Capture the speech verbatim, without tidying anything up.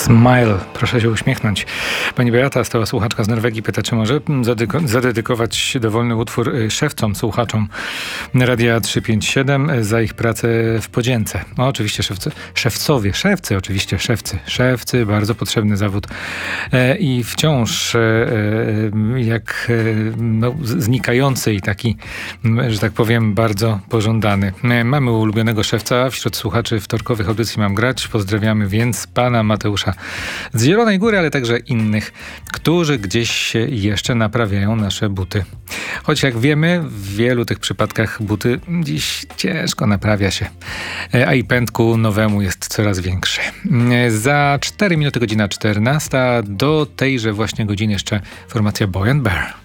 Smile. Proszę się uśmiechnąć. Pani Beata, stała słuchaczka z Norwegii, pyta, czy może zadyko- zadedykować dowolny utwór szewcom, słuchaczom Radia trzysta pięćdziesiąt siedem za ich pracę w podzięce. No oczywiście szewcy, szewcowie, szewcy, oczywiście szewcy. Szewcy, bardzo potrzebny zawód e, i wciąż e, jak e, no, znikający i taki, że tak powiem, bardzo pożądany. E, mamy ulubionego szewca wśród słuchaczy wtorkowych audycji Mam Grać. Pozdrawiamy więc pana Mateusza z Zielonej Góry, ale także innych, którzy gdzieś jeszcze naprawiają nasze buty. Choć jak wiemy, w wielu tych przypadkach buty dziś ciężko naprawia się, a i pęd ku nowemu jest coraz większy. Za cztery minuty godzina czternasta, do tejże właśnie godziny jeszcze formacja Boy and Bear.